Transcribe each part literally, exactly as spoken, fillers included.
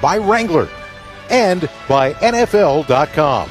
by Wrangler, and by N F L dot com.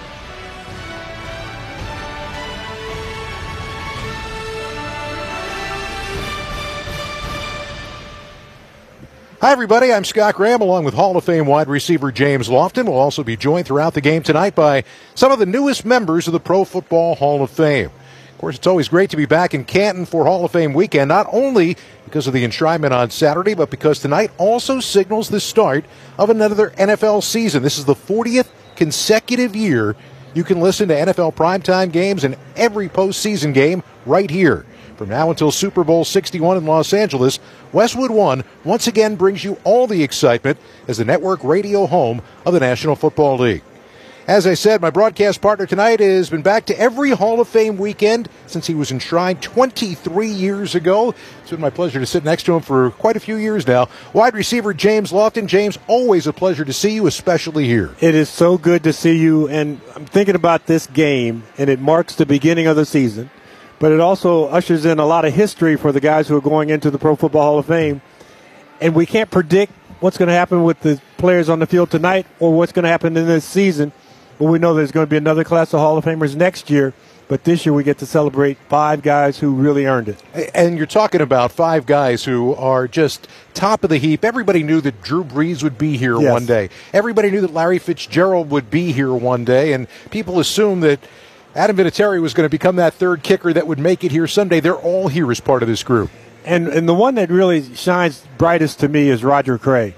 Hi, everybody. I'm Scott Graham, along with Hall of Fame wide receiver James Lofton. We'll also be joined throughout the game tonight by some of the newest members of the Pro Football Hall of Fame. Of course, it's always great to be back in Canton for Hall of Fame weekend, not only because of the enshrinement on Saturday, but because tonight also signals the start of another N F L season. This is the fortieth consecutive year you can listen to N F L primetime games and every postseason game right here. From now until Super Bowl sixty-one in Los Angeles, Westwood One once again brings you all the excitement as the network radio home of the National Football League. As I said, my broadcast partner tonight has been back to every Hall of Fame weekend since he was enshrined twenty-three years ago. It's been my pleasure to sit next to him for quite a few years now. Wide receiver James Lofton. James, always a pleasure to see you, especially here. It is so good to see you, and I'm thinking about this game, and it marks the beginning of the season. But it also ushers in a lot of history for the guys who are going into the Pro Football Hall of Fame. And we can't predict what's going to happen with the players on the field tonight or what's going to happen in this season. But we know there's going to be another class of Hall of Famers next year. But this year we get to celebrate five guys who really earned it. And you're talking about five guys who are just top of the heap. Everybody knew that Drew Brees would be here yes. one day. Everybody knew that Larry Fitzgerald would be here one day. And people assumed that Adam Vinatieri was going to become that third kicker that would make it here someday. They're all here as part of this group. And and the one that really shines brightest to me is Roger Craig.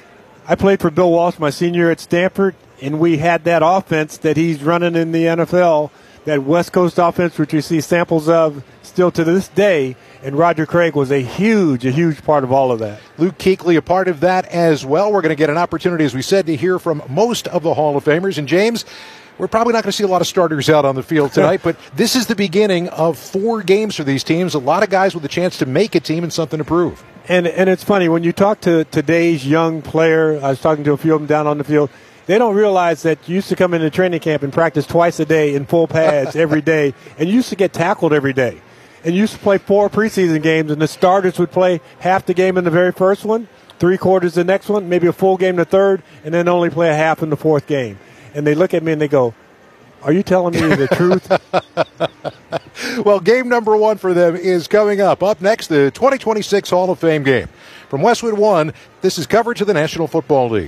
I played for Bill Walsh my senior year at Stanford, and we had that offense that he's running in the N F L, that West Coast offense, which you see samples of still to this day. And Roger Craig was a huge, a huge part of all of that. Luke Kuechly, a part of that as well. We're going to get an opportunity, as we said, to hear from most of the Hall of Famers. And James, we're probably not going to see a lot of starters out on the field tonight, but this is the beginning of four games for these teams. A lot of guys with a chance to make a team and something to prove. And and it's funny, when you talk to today's young player, I was talking to a few of them down on the field, they don't realize that you used to come into training camp and practice twice a day in full pads every day, and you used to get tackled every day. And you used to play four preseason games, and the starters would play half the game in the very first one, three quarters the next one, maybe a full game the third, and then only play a half in the fourth game. And they look at me and they go, "Are you telling me the truth?" Well, game number one for them is coming up. Up next, the twenty twenty-six Hall of Fame game. From Westwood One, this is coverage of the National Football League.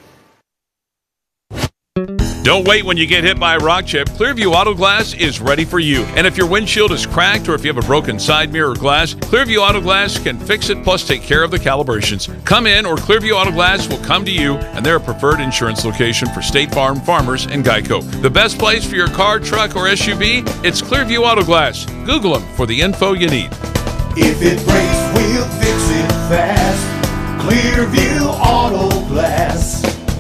Don't wait when you get hit by a rock chip. Clearview Auto Glass is ready for you. And if your windshield is cracked or if you have a broken side mirror glass, Clearview Auto Glass can fix it plus take care of the calibrations. Come in or Clearview Auto Glass will come to you, and they're a preferred insurance location for State Farm, Farmers, and Geico. The best place for your car, truck, or S U V? It's Clearview Auto Glass. Google them for the info you need. If it breaks, we'll fix it fast. Clearview Auto Glass.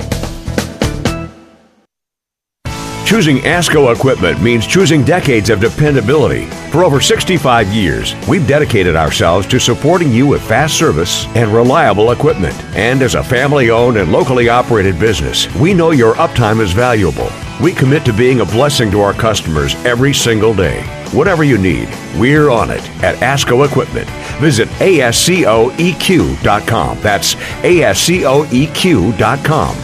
Choosing ASCO equipment means choosing decades of dependability. For over sixty-five years, we've dedicated ourselves to supporting you with fast service and reliable equipment. And as a family-owned and locally operated business, we know your uptime is valuable. We commit to being a blessing to our customers every single day. Whatever you need, we're on it at ASCO Equipment. Visit A S C O E Q dot com. That's A S C O E Q dot com.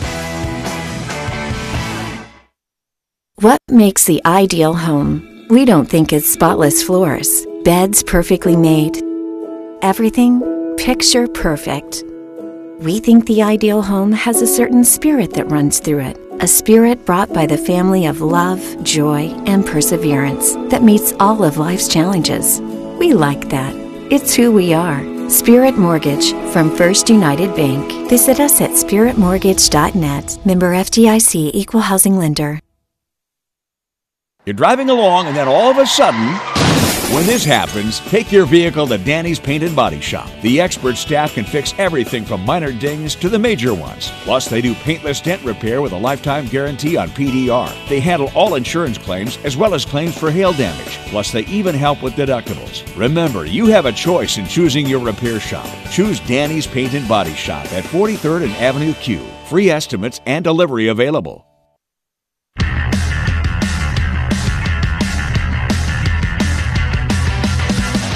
What makes the ideal home? We don't think it's spotless floors, beds perfectly made, everything picture perfect. We think the ideal home has a certain spirit that runs through it, a spirit brought by the family of love, joy, and perseverance that meets all of life's challenges. We like that. It's who we are. Spirit Mortgage from First United Bank. Visit us at spirit mortgage dot net. Member F D I C, Equal Housing Lender. You're driving along, and then all of a sudden, when this happens, take your vehicle to Danny's Paint and Body Shop. The expert staff can fix everything from minor dings to the major ones. Plus, they do paintless dent repair with a lifetime guarantee on P D R. They handle all insurance claims as well as claims for hail damage. Plus, they even help with deductibles. Remember, you have a choice in choosing your repair shop. Choose Danny's Paint and Body Shop at forty-third and Avenue Q. Free estimates and delivery available.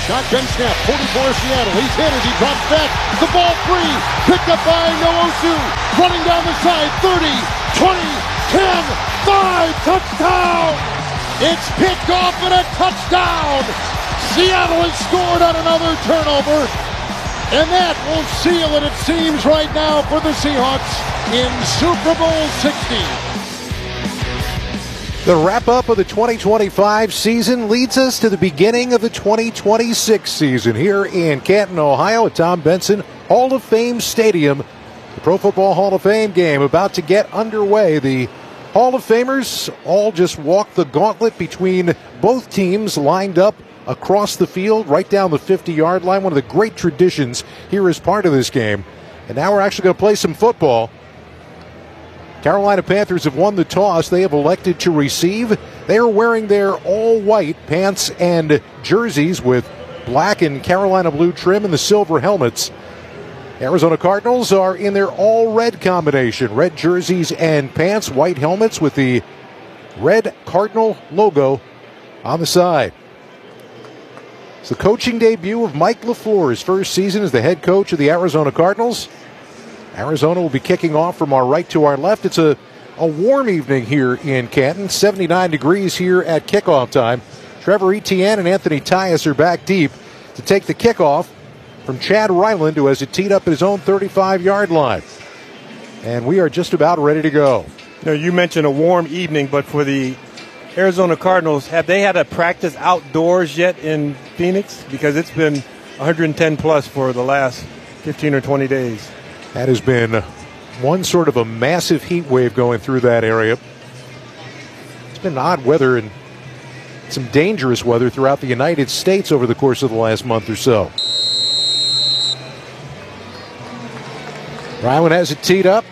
Shotgun snap, forty-four Seattle. He's hit as he drops back. The ball free. Picked up by Nwosu. Running down the side. thirty, twenty, ten, five. Touchdown. It's picked off and a touchdown. Seattle has scored on another turnover. And that will seal it, it seems, right now for the Seahawks in Super Bowl sixty. The wrap-up of the twenty twenty-five season leads us to the beginning of the twenty twenty-six season here in Canton, Ohio at Tom Benson Hall of Fame Stadium. The Pro Football Hall of Fame game about to get underway. The Hall of Famers all just walked the gauntlet between both teams lined up across the field, right down the fifty-yard line. One of the great traditions here as part of this game. And now we're actually going to play some football. Carolina Panthers have won the toss. They have elected to receive. They are wearing their all-white pants and jerseys with black and Carolina blue trim and the silver helmets. Arizona Cardinals are in their all-red combination. Red jerseys and pants, white helmets with the red Cardinal logo on the side. It's the coaching debut of Mike LaFleur, his first season as the head coach of the Arizona Cardinals. Arizona will be kicking off from our right to our left. It's a, a warm evening here in Canton, seventy-nine degrees here at kickoff time. Trevor Etienne and Anthony Tyus are back deep to take the kickoff from Chad Ryland, who has it teed up at his own thirty-five-yard line. And we are just about ready to go. You know, you mentioned a warm evening, but for the Arizona Cardinals, have they had a practice outdoors yet in Phoenix? Because it's been one hundred ten plus for the last fifteen or twenty days. That has been one sort of a massive heat wave going through that area. It's been odd weather and some dangerous weather throughout the United States over the course of the last month or so. Ryland has it teed up.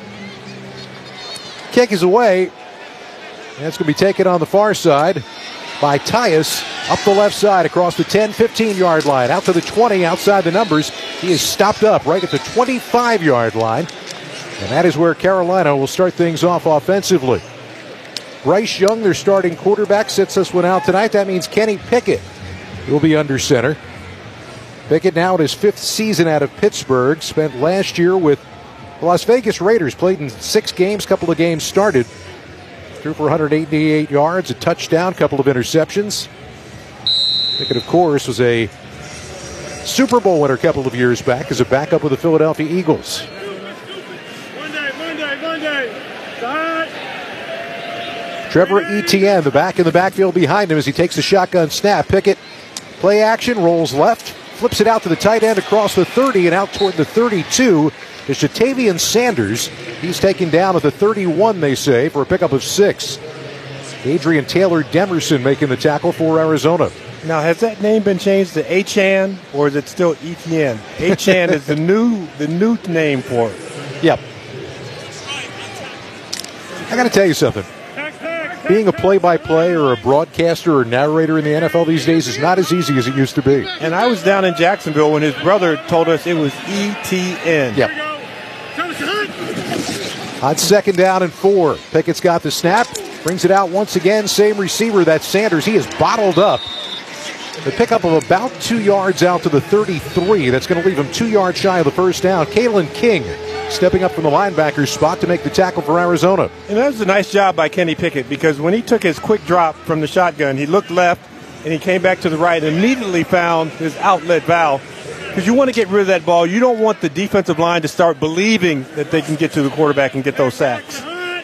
Kick is away. That's going to be taken on the far side by Tyus up the left side across the ten, fifteen-yard line. Out to the twenty, outside the numbers. He is stopped up right at the twenty-five-yard line. And that is where Carolina will start things off offensively. Bryce Young, their starting quarterback, sits this one out tonight. That means Kenny Pickett will be under center. Pickett now in his fifth season out of Pittsburgh. Spent last year with the Las Vegas Raiders. Played in six games, couple of games started. Threw for one hundred eighty-eight yards, a touchdown, couple of interceptions. Pickett, of course, was a Super Bowl winner a couple of years back as a backup with the Philadelphia Eagles. Monday, Monday, Monday. Start. Trevor Etienne, the back in the backfield behind him as he takes the shotgun snap. Pickett, play action, rolls left, flips it out to the tight end across the thirty and out toward the thirty-two. Is Jatavian Sanders. He's taken down at the thirty-one, they say, for a pickup of six. Adrian Taylor Demerson making the tackle for Arizona. Now, has that name been changed to Achan, or is it still Etienne? Achan is the new the new name for it. Yep. I got to tell you something. Being a play-by-play or a broadcaster or narrator in the N F L these days is not as easy as it used to be. And I was down in Jacksonville when his brother told us it was E T N. Yep. On second down and four, Pickett's got the snap, brings it out once again. Same receiver, that's Sanders. He is bottled up. The pickup of about two yards out to the thirty-three. That's going to leave him two yards shy of the first down. Kalen King stepping up from the linebacker's spot to make the tackle for Arizona. And that was a nice job by Kenny Pickett, because when he took his quick drop from the shotgun, he looked left and he came back to the right and immediately found his outlet valve. Because you want to get rid of that ball. You don't want the defensive line to start believing that they can get to the quarterback and get those sacks.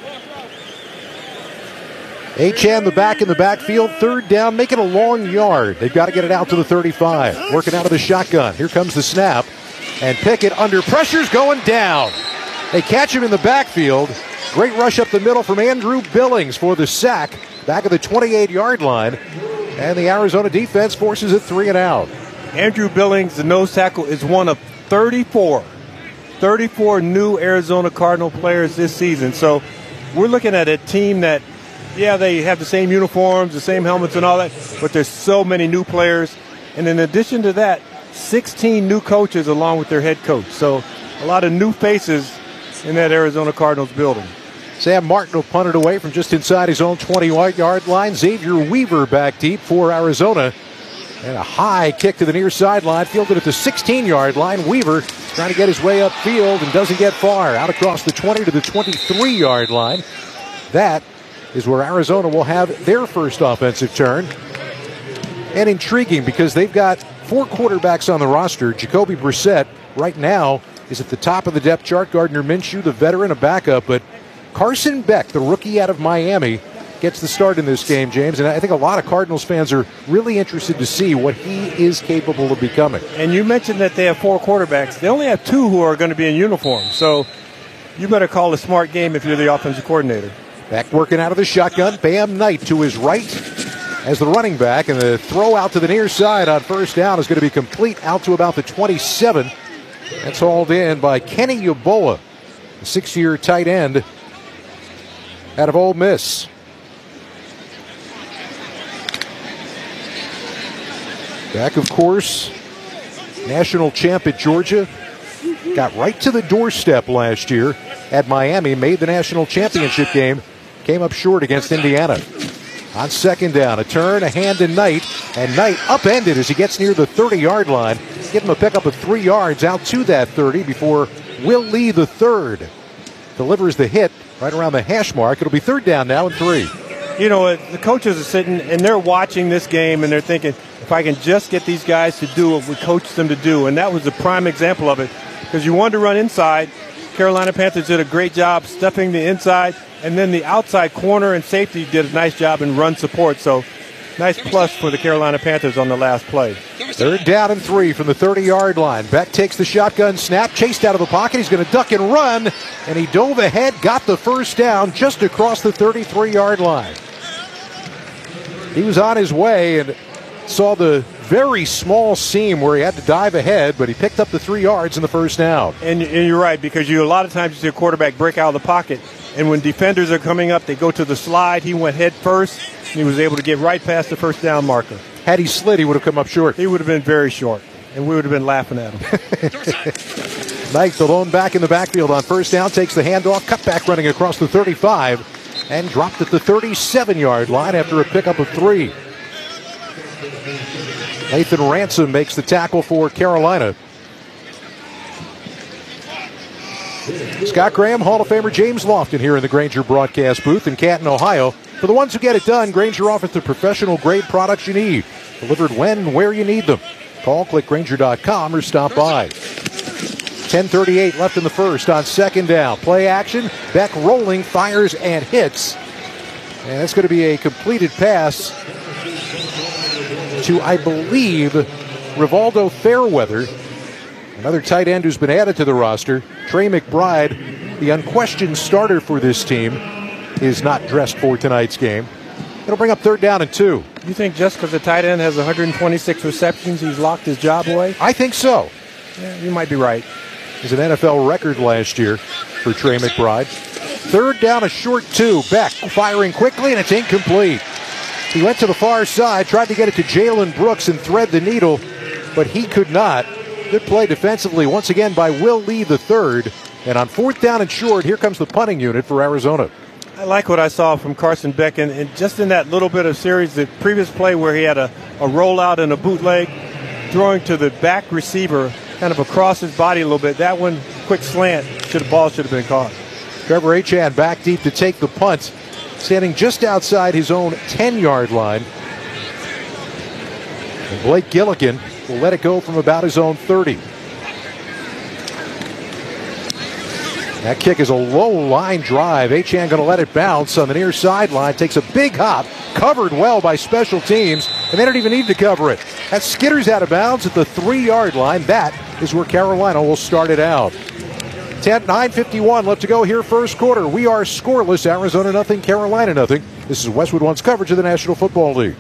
Achan, the back in the backfield, third down, making a long yard. They've got to get it out to the thirty-five. Working out of the shotgun. Here comes the snap. And Pickett under pressure's going down. They catch him in the backfield. Great rush up the middle from Andrew Billings for the sack. Back of the twenty-eight-yard line. And the Arizona defense forces it three and out. Andrew Billings, the nose tackle, is one of thirty-four. thirty-four new Arizona Cardinal players this season. So we're looking at a team that, yeah, they have the same uniforms, the same helmets and all that, but there's so many new players. And in addition to that, sixteen new coaches along with their head coach. So a lot of new faces in that Arizona Cardinals building. Sam Martin will punt it away from just inside his own twenty-yard line. Xavier Weaver back deep for Arizona. And a high kick to the near sideline, fielded at the sixteen-yard line. Weaver trying to get his way upfield and doesn't get far. Out across the twenty to the twenty-three-yard line. That is where Arizona will have their first offensive turn. And intriguing because they've got four quarterbacks on the roster. Jacoby Brissett right now is at the top of the depth chart. Gardner Minshew, the veteran, a backup. But Carson Beck, the rookie out of Miami, gets the start in this game, James. And I think a lot of Cardinals fans are really interested to see what he is capable of becoming. And you mentioned that they have four quarterbacks. They only have two who are going to be in uniform. So you better call a smart game if you're the offensive coordinator. Beck working out of the shotgun. Bam Knight to his right as the running back. And the throw out to the near side on first down is going to be complete out to about the twenty-seven. That's hauled in by Kenny Yeboah, the six-year tight end out of Ole Miss. Beck, of course, national champ at Georgia. Got right to the doorstep last year at Miami. Made the national championship game. Came up short against Indiana. On second down, a turn, a hand to Knight. And Knight upended as he gets near the thirty-yard line. Give him a pickup of three yards out to that thirty before Will Lee, the third, delivers the hit right around the hash mark. It'll be third down now and three. You know, the coaches are sitting and they're watching this game and they're thinking, if I can just get these guys to do what we coached them to do. And that was a prime example of it because you wanted to run inside. Carolina Panthers did a great job stuffing the inside, and then the outside corner and safety did a nice job in run support. So nice plus for the Carolina Panthers on the last play. Third down and three from the thirty-yard line. Beck takes the shotgun snap, chased out of the pocket. He's going to duck and run, and he dove ahead, got the first down just across the thirty-three-yard line. He was on his way and saw the very small seam where he had to dive ahead, but he picked up the three yards in the first down. And, and you're right, because you a lot of times you see a quarterback break out of the pocket, and when defenders are coming up, they go to the slide. He went head first, and he was able to get right past the first down marker. Had he slid, he would have come up short. He would have been very short, and we would have been laughing at him. Knight, the lone back in the backfield on first down, takes the handoff, cut back running across the thirty-five, and dropped at the thirty-seven-yard line after a pickup of three. Nathan Ransom makes the tackle for Carolina. Scott Graham, Hall of Famer James Lofton here in the Grainger broadcast booth in Canton, Ohio. For the ones who get it done, Grainger offers the professional grade products you need, delivered when and where you need them. Call, click Grainger dot com or stop by. ten thirty-eight left in the first on second down. Play action, Beck rolling, fires and hits. And that's going to be a completed pass to, I believe, Rivaldo Fairweather, another tight end who's been added to the roster. Trey McBride, the unquestioned starter for this team, is not dressed for tonight's game. It'll bring up third down and two. You think just because the tight end has one hundred twenty-six receptions, he's locked his job away? I think so. Yeah, you might be right. It was an N F L record last year for Trey McBride. Third down, a short two. Beck firing quickly, and it's incomplete. He went to the far side, tried to get it to Jalen Brooks and thread the needle, but he could not. Good play defensively once again by Will Lee, the third. And on fourth down and short, here comes the punting unit for Arizona. I like what I saw from Carson Beck, and, and just in that little bit of series, the previous play where he had a, a rollout and a bootleg, throwing to the back receiver, kind of across his body a little bit. That one, quick slant, should the ball should have been caught. Trevor Achane back deep to take the punt, standing just outside his own ten-yard line. And Blake Gilligan will let it go from about his own thirty. That kick is a low line drive. Achane going to let it bounce on the near sideline. Takes a big hop, covered well by special teams, and they don't even need to cover it. That skitters out of bounds at the three-yard line. That is where Carolina will start it out. nine fifty-one left to go here first quarter. We are scoreless. Arizona nothing, Carolina nothing. This is Westwood One's coverage of the National Football League.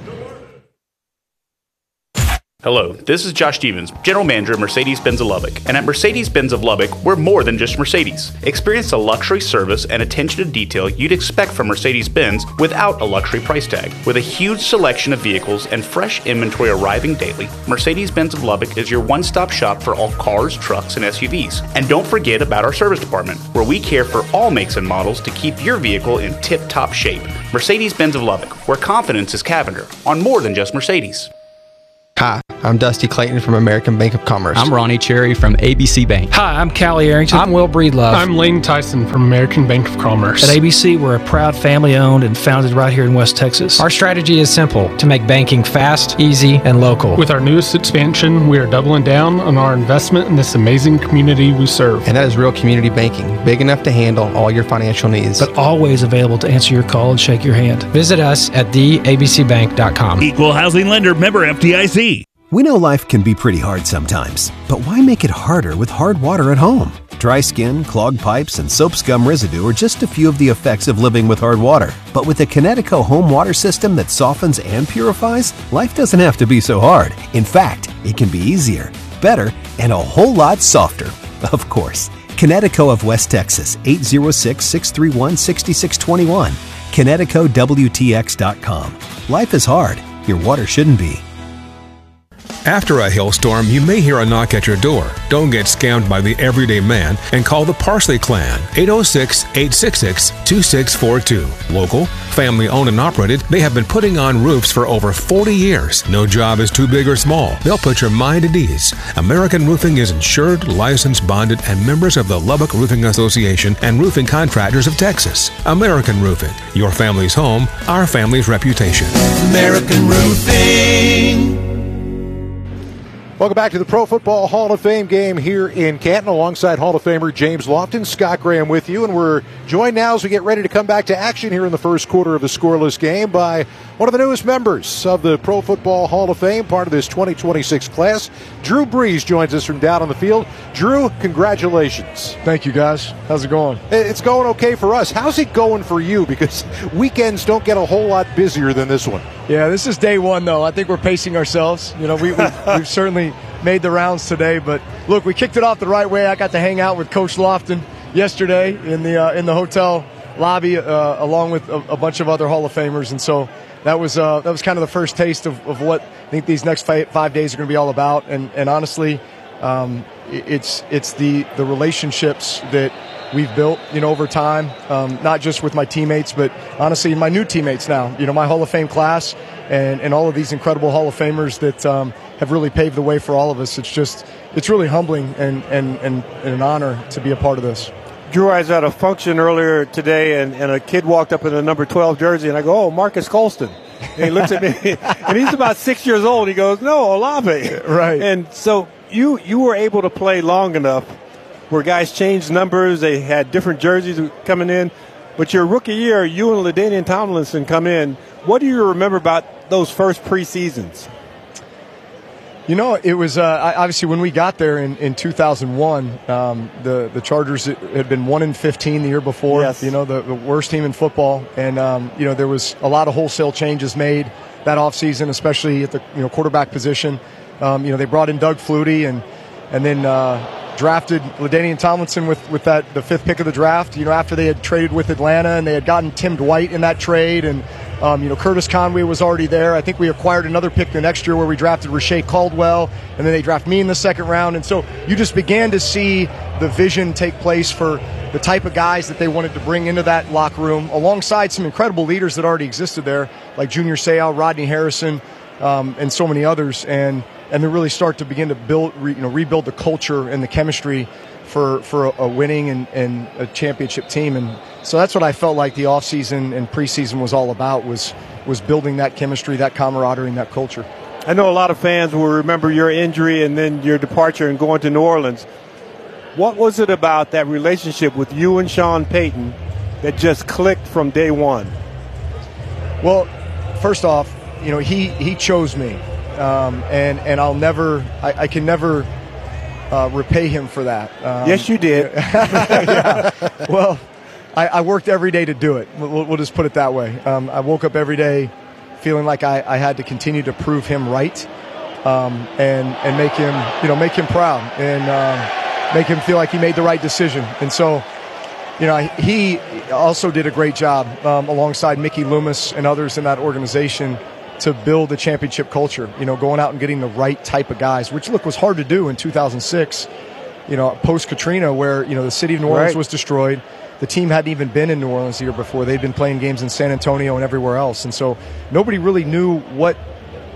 Hello, this is Josh Stevens, General Manager at Mercedes-Benz of Lubbock. And at Mercedes-Benz of Lubbock, we're more than just Mercedes. Experience the luxury service and attention to detail you'd expect from Mercedes-Benz without a luxury price tag. With a huge selection of vehicles and fresh inventory arriving daily, Mercedes-Benz of Lubbock is your one-stop shop for all cars, trucks, and S U Vs. And don't forget about our service department, where we care for all makes and models to keep your vehicle in tip-top shape. Mercedes-Benz of Lubbock, where confidence is Cavender on more than just Mercedes. Hi, I'm Dusty Clayton from American Bank of Commerce. I'm Ronnie Cherry from A B C Bank. Hi, I'm Callie Arrington. I'm Will Breedlove. I'm Lane Tyson from American Bank of Commerce. At A B C, we're a proud family-owned and founded right here in West Texas. Our strategy is simple: to make banking fast, easy, and local. With our newest expansion, we are doubling down on our investment in this amazing community we serve. And that is real community banking, big enough to handle all your financial needs. But always available to answer your call and shake your hand. Visit us at the a b c bank dot com. Equal housing lender, member F D I C. We know life can be pretty hard sometimes, but why make it harder with hard water at home? Dry skin, clogged pipes, and soap scum residue are just a few of the effects of living with hard water. But with the Connecticut home water system that softens and purifies, life doesn't have to be so hard. In fact, it can be easier, better, and a whole lot softer. Of course. Connecticut of West Texas, eight zero six, six three one, six six two one. Connecticut W T X dot com. Life is hard. Your water shouldn't be. After a hailstorm, you may hear a knock at your door. Don't get scammed by the everyday man and call the Parsley Clan, eight oh six, eight six six, two six four two. Local, family owned and operated, they have been putting on roofs for over forty years. No job is too big or small. They'll put your mind at ease. American Roofing is insured, licensed, bonded, and members of the Lubbock Roofing Association and Roofing Contractors of Texas. American Roofing, your family's home, our family's reputation. American Roofing. Welcome back to the Pro Football Hall of Fame game here in Canton, alongside Hall of Famer James Lofton. Scott Graham with you, and we're joined now as we get ready to come back to action here in the first quarter of the scoreless game by one of the newest members of the Pro Football Hall of Fame, part of this twenty twenty-six class. Drew Brees joins us from down on the field. Drew, congratulations. Thank you, guys. How's it going? It's going okay for us. How's it going for you? Because weekends don't get a whole lot busier than this one. Yeah, this is day one, though. I think we're pacing ourselves. You know, we, we've, we've certainly made the rounds today, but look, we kicked it off the right way. I got to hang out with Coach Lofton yesterday in the uh, in the hotel lobby, uh, along with a, a bunch of other Hall of Famers, and so that was uh, that was kind of the first taste of, of what I think these next five, five days are going to be all about. And and honestly, um, it's it's the the relationships that we've built, you know, over time, um, not just with my teammates, but honestly my new teammates now, you know, my Hall of Fame class and, and all of these incredible Hall of Famers that um, have really paved the way for all of us. It's just, it's really humbling and, and, and, and an honor to be a part of this. Drew, I was at a function earlier today, and, and a kid walked up in a number twelve jersey, and I go, oh, Marcus Colston. And he looks at me, and he's about six years old. He goes, no, Olave. Right. And so you you were able to play long enough where guys changed numbers. They had different jerseys coming in. But your rookie year, you and LaDainian Tomlinson come in. What do you remember about those first preseasons? You know, it was uh, obviously when we got there in, in two thousand one, um, the, the Chargers had been one and fifteen the year before, yes. you know, the, the worst team in football. And, um, you know, there was a lot of wholesale changes made that offseason, especially at the you know quarterback position. Um, you know, they brought in Doug Flutie and, and then uh, drafted LaDainian Tomlinson with, with that the fifth pick of the draft, you know, after they had traded with Atlanta and they had gotten Tim Dwight in that trade. And Um, you know, Curtis Conway was already there. I think we acquired another pick the next year where we drafted Rashay Caldwell, and then they draft me in the second round. And so you just began to see the vision take place for the type of guys that they wanted to bring into that locker room, alongside some incredible leaders that already existed there, like Junior Seau, Rodney Harrison, um, and so many others. And and then really start to begin to build, re, you know, rebuild the culture and the chemistry for for a, a winning and, and a championship team. And so that's what I felt like the offseason and preseason was all about, was was building that chemistry, that camaraderie, and that culture. I know a lot of fans will remember your injury and then your departure and going to New Orleans. What was it about that relationship with you and Sean Payton that just clicked from day one? Well, first off, you know, he, he chose me, um, and, and I'll never, I, I can never uh, repay him for that. Um, yes, you did. Yeah. Well, I, I worked every day to do it. We'll, we'll just put it that way. Um, I woke up every day feeling like I, I had to continue to prove him right, um, and and make him, you know, make him proud, and um, make him feel like he made the right decision. And so, you know, he also did a great job um, alongside Mickey Loomis and others in that organization to build a championship culture. You know, going out and getting the right type of guys, which look was hard to do in two thousand six. You know, post Katrina, where you know the city of New Orleans right. was destroyed. The team hadn't even been in New Orleans the year before. They'd been playing games in San Antonio and everywhere else. And so nobody really knew what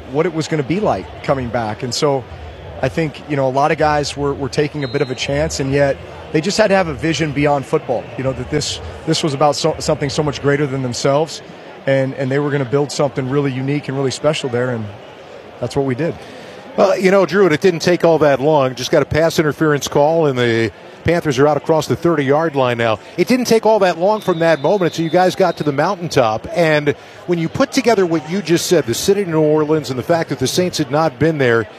what it was going to be like coming back. And so I think, you know, a lot of guys were, were taking a bit of a chance, and yet they just had to have a vision beyond football, you know, that this this was about so, something so much greater than themselves, and, and they were going to build something really unique and really special there, and that's what we did. Well, you know, Drew, it didn't take all that long. Just got a pass interference call, and the Panthers are out across the thirty-yard line now. It didn't take all that long from that moment until you guys got to the mountaintop. And when you put together what you just said, the city of New Orleans and the fact that the Saints had not been there,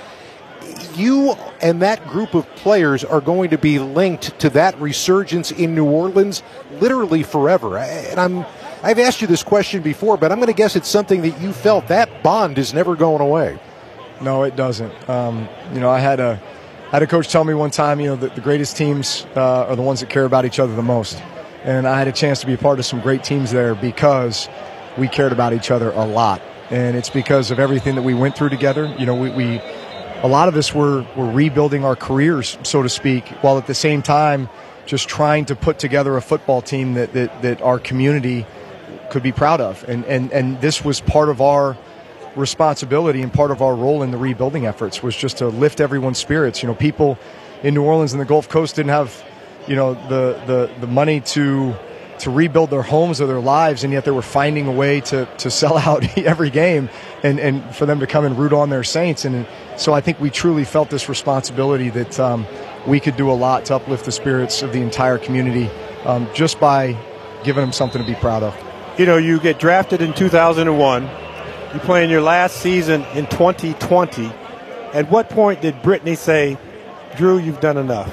you and that group of players are going to be linked to that resurgence in New Orleans literally forever. And I'm, I've asked you this question before, but I'm going to guess it's something that you felt that bond is never going away. No, it doesn't. Um, you know, I had a I had a coach tell me one time, you know, that the greatest teams uh, are the ones that care about each other the most. And I had a chance to be a part of some great teams there because we cared about each other a lot. And it's because of everything that we went through together. You know, we, we a lot of us were, were rebuilding our careers, so to speak, while at the same time just trying to put together a football team that, that, that our community could be proud of. And, and, and this was part of our responsibility and part of our role in the rebuilding efforts, was just to lift everyone's spirits. You know, people in New Orleans and the Gulf Coast didn't have, you know, the, the, the money to to rebuild their homes or their lives, and yet they were finding a way to, to sell out every game and, and for them to come and root on their Saints. And so I think we truly felt this responsibility that um, we could do a lot to uplift the spirits of the entire community um, just by giving them something to be proud of. You know, you get drafted in two thousand one. You play in your last season in twenty twenty. At what point did Brittany say, Drew, you've done enough?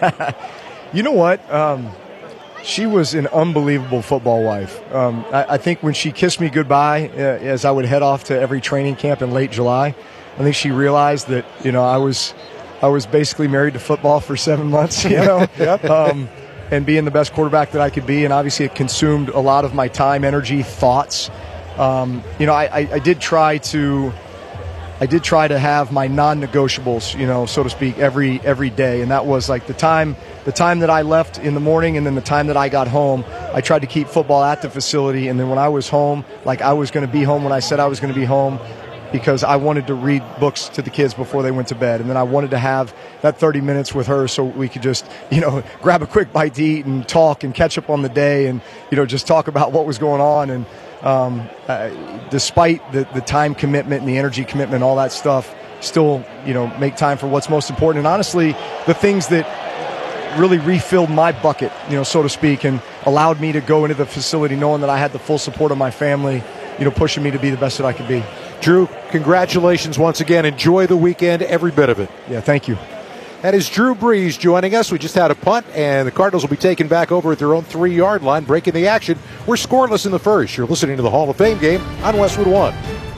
You know what? Um, she was an unbelievable football wife. Um, I, I think when she kissed me goodbye, uh, as I would head off to every training camp in late July, I think she realized that, you know, I was I was basically married to football for seven months, you know, yep. um, and being the best quarterback that I could be. And obviously it consumed a lot of my time, energy, thoughts. Um, you know, I, I, I did try to, I did try to have my non-negotiables, you know, so to speak, every every day, and that was like the time, the time that I left in the morning, and then the time that I got home. I tried to keep football at the facility, and then when I was home, like I was going to be home when I said I was going to be home, because I wanted to read books to the kids before they went to bed, and then I wanted to have that thirty minutes with her so we could just, you know, grab a quick bite to eat and talk and catch up on the day, and you know, just talk about what was going on. And Um, uh, despite the, the time commitment and the energy commitment, all that stuff, still, you know, make time for what's most important. And honestly, the things that really refilled my bucket, you know, so to speak, and allowed me to go into the facility knowing that I had the full support of my family, you know, pushing me to be the best that I could be. Drew, congratulations once again. Enjoy the weekend, every bit of it. Yeah, thank you. That is Drew Brees joining us. We just had a punt, and the Cardinals will be taken back over at their own three-yard line, breaking the action. We're scoreless in the first. You're listening to the Hall of Fame game on Westwood One.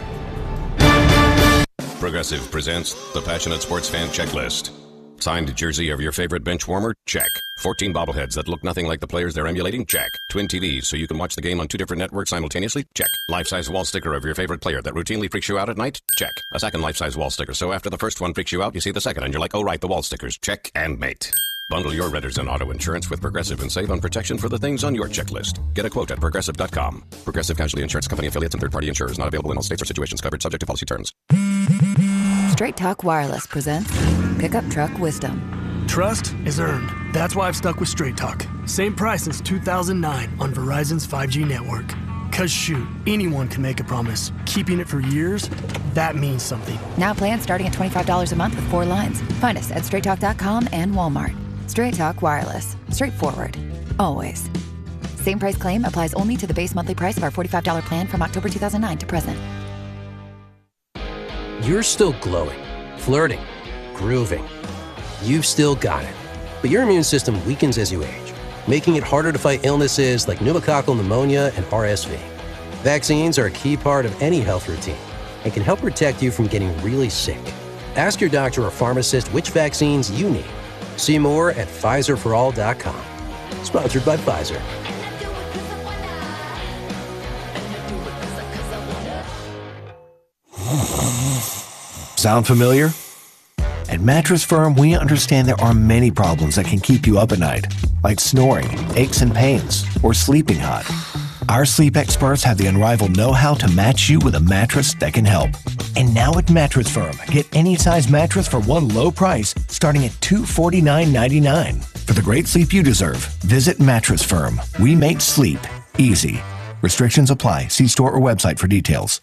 Progressive presents the Passionate Sports Fan Checklist. Signed jersey of your favorite bench warmer? Check. fourteen bobbleheads that look nothing like the players they're emulating? Check. Twin T Vs so you can watch the game on two different networks simultaneously? Check. Life-size wall sticker of your favorite player that routinely freaks you out at night? Check. A second life-size wall sticker, so after the first one freaks you out, you see the second and you're like, oh right, the wall stickers. Check and mate. Bundle your renters and auto insurance with Progressive and save on protection for the things on your checklist. Get a quote at Progressive dot com. Progressive Casualty Insurance Company affiliates and third-party insurers not available in all states or situations covered subject to policy terms. Straight Talk Wireless presents Pickup Truck Wisdom. Trust is earned. That's why I've stuck with Straight Talk. Same price since two thousand nine on Verizon's five G network. Cause shoot, anyone can make a promise. Keeping it for years, that means something. Now plans starting at twenty-five dollars a month with four lines. Find us at straight talk dot com and Walmart. Straight Talk Wireless. Straightforward. Always. Same price claim applies only to the base monthly price of our forty-five dollars plan from October two thousand nine to present. You're still glowing, flirting, grooving. You've still got it. But your immune system weakens as you age, making it harder to fight illnesses like pneumococcal pneumonia and R S V. Vaccines are a key part of any health routine and can help protect you from getting really sick. Ask your doctor or pharmacist which vaccines you need. See more at Pfizer for all dot com. Sponsored by Pfizer. Sound familiar? At Mattress Firm, we understand there are many problems that can keep you up at night, like snoring, aches and pains, or sleeping hot. Our sleep experts have the unrivaled know-how to match you with a mattress that can help. And now at Mattress Firm, get any size mattress for one low price starting at two hundred forty-nine ninety-nine. For the great sleep you deserve, visit Mattress Firm. We make sleep easy. Restrictions apply. See store or website for details.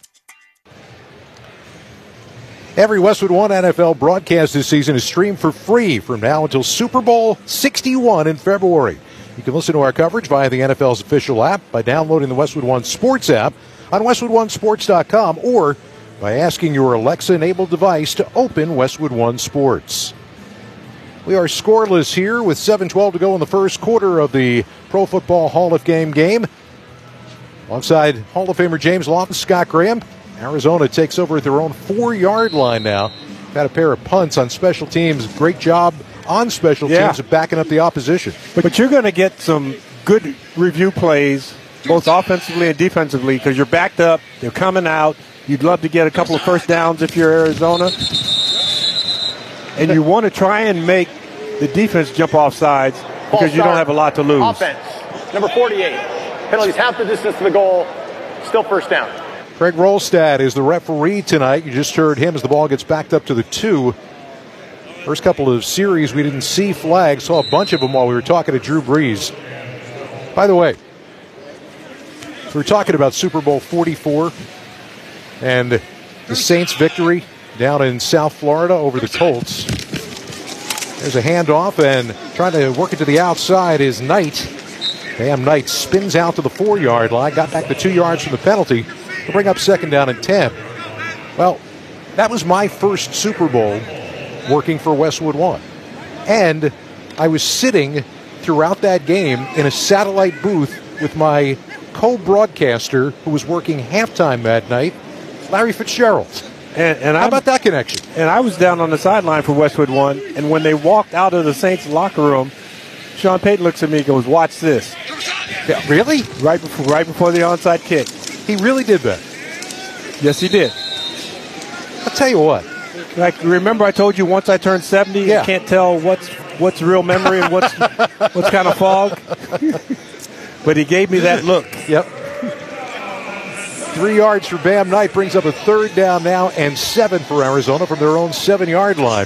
Every Westwood One N F L broadcast this season is streamed for free from now until Super Bowl sixty-one in February. You can listen to our coverage via the N F L's official app, by downloading the Westwood One Sports app on westwood one sports dot com, or by asking your Alexa-enabled device to open Westwood One Sports. We are scoreless here with seven twelve to go in the first quarter of the Pro Football Hall of Fame game. Alongside Hall of Famer James Lofton, Scott Graham, Arizona takes over at their own four-yard line now. Got a pair of punts on special teams. Great job on special yeah. teams of backing up the opposition. But, but you're going to get some good review plays, both offensively and defensively, because you're backed up. They're coming out. You'd love to get a couple of first downs if you're Arizona. And you want to try and make the defense jump off sides because you don't have a lot to lose. Offense, number forty-eight. Penalties half the distance to the goal. Still first down. Craig Rolstad is the referee tonight. You just heard him as the ball gets backed up to the two. First couple of series, we didn't see flags. Saw a bunch of them while we were talking to Drew Brees. By the way, we were talking about Super Bowl forty-four and the Saints' victory down in South Florida over the Colts. There's a handoff, and trying to work it to the outside is Knight. Bam Knight spins out to the four-yard line, got back the two yards from the penalty to bring up second down and ten. Well, that was my first Super Bowl working for Westwood One. And I was sitting throughout that game in a satellite booth with my co-broadcaster who was working halftime that night, Larry Fitzgerald. And, and How I'm, about that connection? And I was down on the sideline for Westwood One, and when they walked out of the Saints locker room, Sean Payton looks at me and goes, "Watch this." Yeah, really? Right before, right before the onside kick. He really did that? Yes, he did. I'll tell you what. Like, remember I told you once I turned seventy, yeah. you can't tell what's what's real memory and what's what's kind of fog? But he gave me that look. Yep. Three yards for Bam Knight brings up a third down now and seven for Arizona from their own seven-yard line.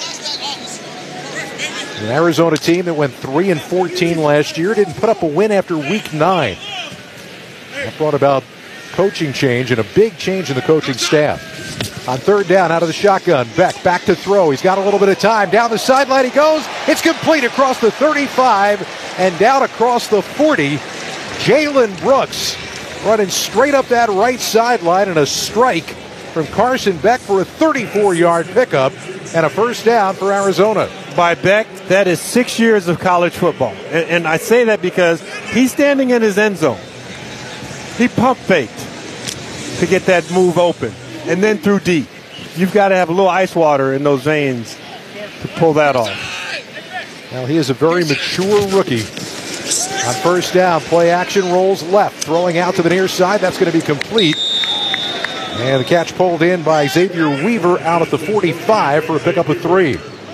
An Arizona team that went three and fourteen last year didn't put up a win after week nine. That brought about coaching change and a big change in the coaching staff. On third down, out of the shotgun, Beck back to throw. He's got a little bit of time. Down the sideline he goes. It's complete across the thirty-five and down across the forty. Jalen Brooks running straight up that right sideline, and a strike from Carson Beck for a thirty-four-yard pickup and a first down for Arizona. By Beck, that is six years of college football. And, and I say that because he's standing in his end zone. He pump faked to get that move open and then threw deep. You've got to have a little ice water in those veins to pull that off. Now he is a very mature rookie. On first down, play action rolls left, throwing out to the near side. That's going to be complete. And the catch pulled in by Xavier Weaver out at the forty-five for a pickup of three.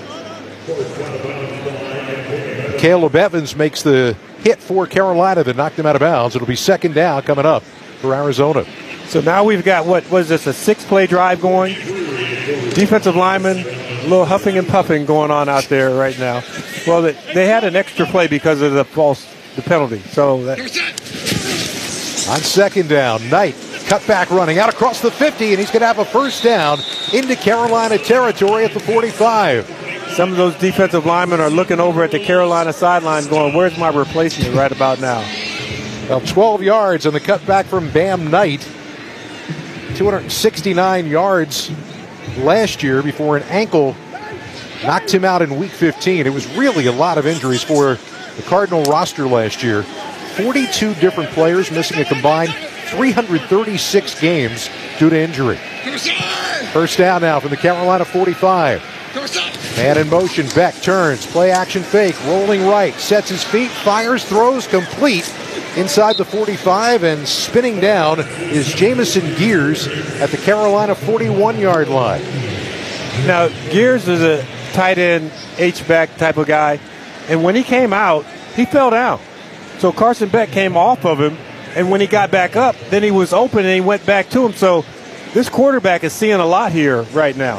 Caleb Evans makes the hit for Carolina that knocked him out of bounds. It'll be second down coming up for Arizona. So now we've got, what was this, a six-play drive going? Defensive lineman, a little huffing and puffing going on out there right now. Well, they, they had an extra play because of the false, the penalty. So that. On second down, Knight cut back running out across the fifty, and he's going to have a first down into Carolina territory at the forty-five. Some of those defensive linemen are looking over at the Carolina sideline going, where's my replacement right about now? Well, twelve yards on the cutback from Bam Knight. two hundred sixty-nine yards last year before an ankle knocked him out in week fifteen. It was really a lot of injuries for the Cardinal roster last year. forty-two different players missing a combined three hundred thirty-six games due to injury. First down now from the Carolina forty-five. Man in motion, Beck turns, play action fake, rolling right, sets his feet, fires, throws, complete inside the forty-five, and spinning down is Jamison Gears at the Carolina forty-one-yard line. Now, Gears is a tight end, H-back type of guy, and when he came out, he fell down. So Carson Beck came off of him, and when he got back up, then he was open and he went back to him. So this quarterback is seeing a lot here right now.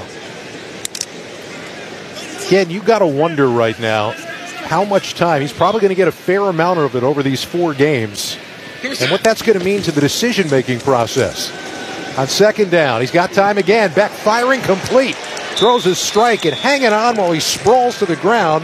Again, you got to wonder right now how much time. He's probably going to get a fair amount of it over these four games. And what that's going to mean to the decision-making process. On second down, he's got time again. Back firing complete. Throws his strike and hanging on while he sprawls to the ground.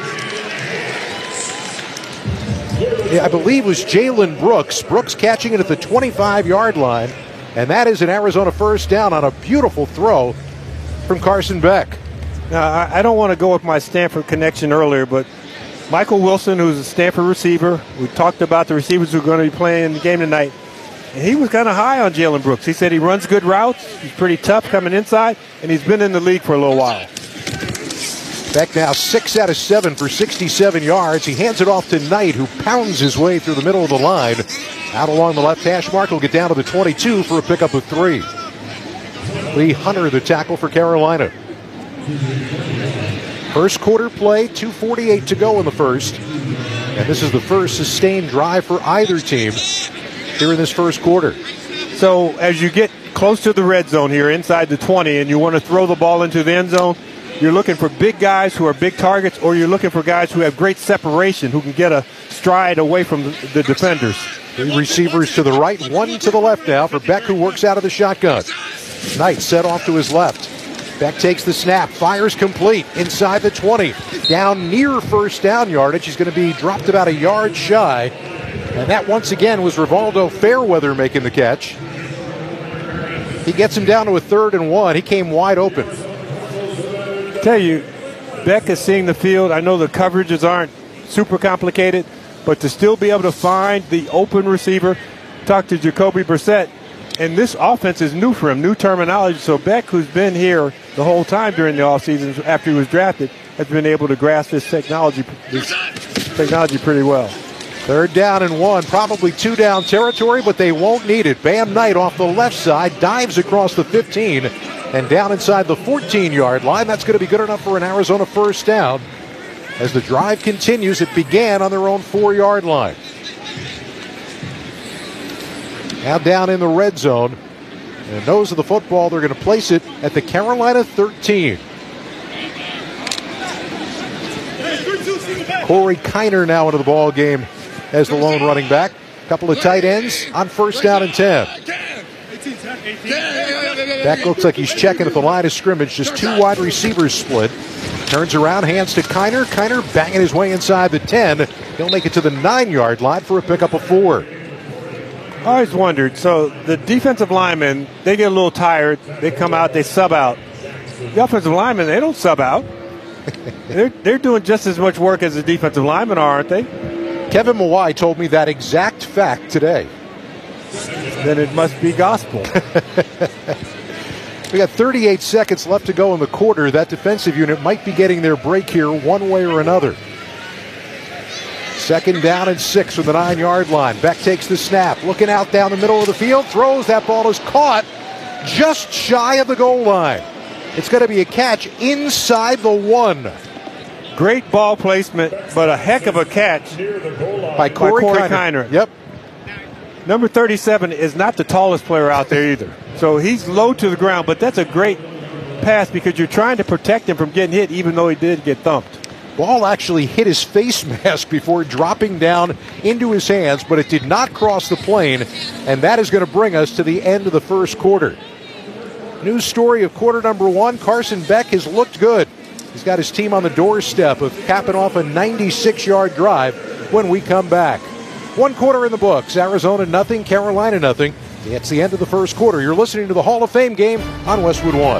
Yeah, I believe it was Jalen Brooks. Brooks catching it at the twenty-five-yard line. And that is an Arizona first down on a beautiful throw from Carson Beck. Now, I, I don't want to go with my Stanford connection earlier, but Michael Wilson, who's a Stanford receiver, we talked about the receivers who are going to be playing in the game tonight. And he was kind of high on Jalen Brooks. He said he runs good routes, he's pretty tough coming inside, and he's been in the league for a little while. Beck now six out of seven for sixty-seven yards. He hands it off to Knight, who pounds his way through the middle of the line. Out along the left hash mark, he'll get down to the twenty-two for a pickup of three. Lee Hunter, the tackle for Carolina. First quarter play, two forty-eight to go in the first. And this is the first sustained drive for either team here in this first quarter. So as you get close to the red zone here inside the twenty and you want to throw the ball into the end zone, you're looking for big guys who are big targets, or you're looking for guys who have great separation, who can get a stride away from the, the defenders. Three receivers to the right, one to the left now for Beck, who works out of the shotgun. Knight set off to his left. Beck takes the snap, fires complete inside the twenty. Down near first down yardage. He's going to be dropped about a yard shy. And that once again was Rivaldo Fairweather making the catch. He gets him down to a third and one. He came wide open. I tell you, Beck is seeing the field. I know the coverages aren't super complicated, but to still be able to find the open receiver, talk to Jacoby Brissett, and this offense is new for him, new terminology. So Beck, who's been here the whole time during the offseason after he was drafted, has been able to grasp this technology, this technology pretty well. Third down and one, probably two down territory, but they won't need it. Bam Knight off the left side, dives across the fifteen and down inside the fourteen-yard line. That's going to be good enough for an Arizona first down. As the drive continues, it began on their own four-yard line. Now down in the red zone. And nose of the football, they're going to place it at the Carolina thirteen. Corey Kiner now into the ball game as the lone running back. Couple of tight ends on first down and ten. Beck looks like he's checking at the line of scrimmage. Just two wide receivers split. Turns around, hands to Kiner. Kiner banging his way inside the ten. He'll make it to the nine-yard line for a pickup of four. I always wondered, so the defensive linemen, they get a little tired. They come out, they sub out. The offensive linemen, they don't sub out. they're, they're doing just as much work as the defensive linemen are, aren't they? Kevin Mawai told me that exact fact today. Then it must be gospel. We got thirty-eight seconds left to go in the quarter. That defensive unit might be getting their break here one way or another. Second down and six from the nine-yard line. Beck takes the snap, looking out down the middle of the field, throws. That ball is caught just shy of the goal line. It's going to be a catch inside the one. Great ball placement, but a heck of a catch by Corey, by Corey Kiner. Kiner. Yep. Number thirty-seven is not the tallest player out there either. So he's low to the ground, but that's a great pass because you're trying to protect him from getting hit, even though he did get thumped. Ball actually hit his face mask before dropping down into his hands, but it did not cross the plane, and that is going to bring us to the end of the first quarter. News story of quarter number one, Carson Beck has looked good. He's got his team on the doorstep of capping off a ninety-six-yard drive when we come back. One quarter in the books, Arizona nothing, Carolina nothing. It's the end of the first quarter. You're listening to the Hall of Fame game on Westwood One.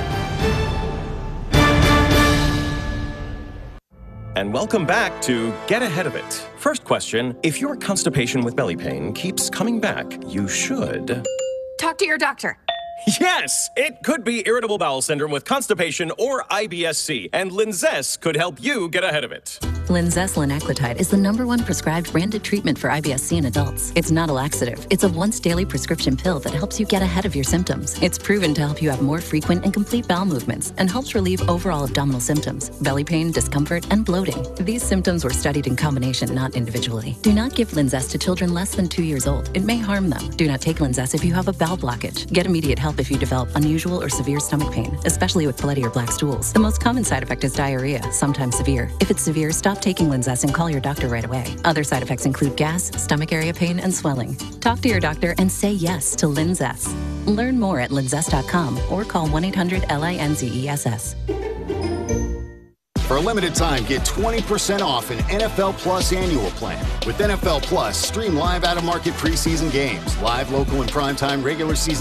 And welcome back to Get Ahead of It. First question, if your constipation with belly pain keeps coming back, you should... talk to your doctor. Yes, it could be irritable bowel syndrome with constipation or I B S C, and Linzess could help you get ahead of it. Linzess linaclotide is the number one prescribed branded treatment for I B S C in adults. It's not a laxative. It's a once-daily prescription pill that helps you get ahead of your symptoms. It's proven to help you have more frequent and complete bowel movements and helps relieve overall abdominal symptoms, belly pain, discomfort, and bloating. These symptoms were studied in combination, not individually. Do not give Linzess to children less than two years old. It may harm them. Do not take Linzess if you have a bowel blockage. Get immediate help if you develop unusual or severe stomach pain, especially with bloody or black stools. The most common side effect is diarrhea, sometimes severe. If it's severe, stop taking Linzess and call your doctor right away. Other side effects include gas, stomach area pain, and swelling. Talk to your doctor and say yes to Linzess. Learn more at linzess dot com or call one eight hundred L I N Z E S S. For a limited time, get twenty percent off an N F L Plus annual plan. With N F L Plus, stream live out-of-market preseason games, live, local, and primetime regular season